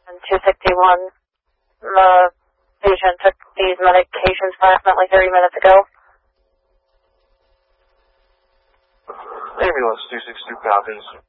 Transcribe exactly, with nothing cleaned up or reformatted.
two sixty-one. The patient took these medications approximately thirty minutes ago. Ambulance two sixty-two copies.